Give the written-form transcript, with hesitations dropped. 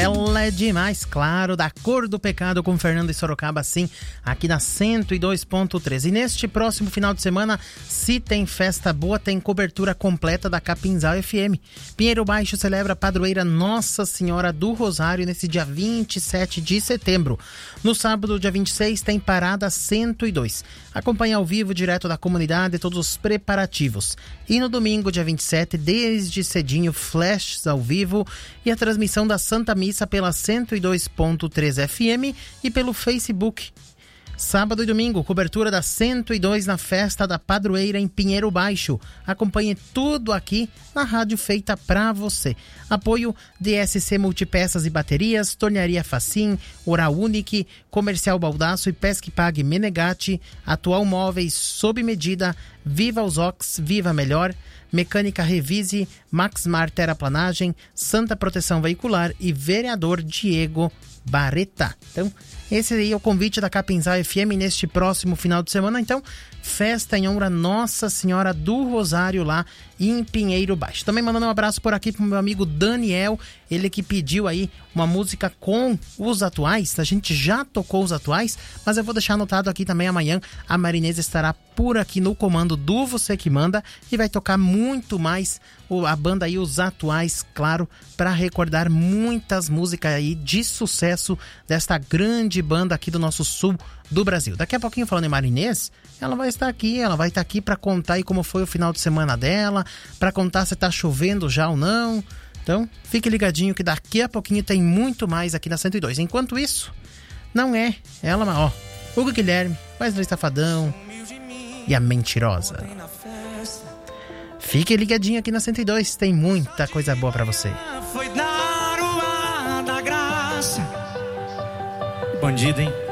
Ela é demais, claro, da Cor do Pecado com Fernando e Sorocaba, sim, aqui na 102.3. E neste próximo final de semana, se tem festa boa, tem cobertura completa da Capinzal FM. Pinheiro Baixo celebra a padroeira Nossa Senhora do Rosário nesse dia 27 de setembro. No sábado, dia 26, tem Parada 102. Acompanhe ao vivo, direto da comunidade, todos os preparativos. E no domingo, dia 27, desde cedinho, flashes ao vivo e a transmissão da Santa Missa pela 102.3 FM e pelo Facebook. Sábado e domingo, cobertura da 102 na festa da padroeira em Pinheiro Baixo. Acompanhe tudo aqui na rádio feita pra você. Apoio DSC Multipeças e Baterias, Tornearia Facim, Oral Unique, Comercial Baldaço e Pesque Pague Menegatti, Atual Móveis sob medida, Viva os Ox, Viva Melhor, Mecânica Revise, Maxmar Terraplanagem, Santa Proteção Veicular e Vereador Diego Bareta. Então, esse aí é o convite da Capinzal FM neste próximo final de semana. Então, festa em honra a Nossa Senhora do Rosário lá em Pinheiro Baixo. Também mandando um abraço por aqui pro meu amigo Daniel, ele que pediu aí uma música com os atuais. A gente já tocou os atuais, mas eu vou deixar anotado aqui também amanhã. A Marinesa estará por aqui no comando do Você Que Manda e vai tocar muito mais a banda aí, os atuais, claro, para recordar muitas músicas aí de sucesso desta grande banda aqui do nosso sul do Brasil. Daqui a pouquinho, falando em Marinês, ela vai estar aqui para contar aí como foi o final de semana dela, para contar se tá chovendo já ou não. Então, fique ligadinho que daqui a pouquinho tem muito mais aqui na 102. Enquanto isso, não é ela, mas ó, Hugo Guilherme, Wesley Safadão e a Mentirosa. Fique ligadinho aqui na 102, tem muita coisa boa pra você. Foi dar o ar da graça. Bandido, hein?